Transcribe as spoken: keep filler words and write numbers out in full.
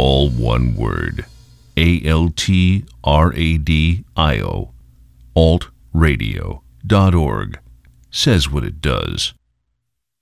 all one word. A L T R A D I O. alt radio dot org. Says what it does.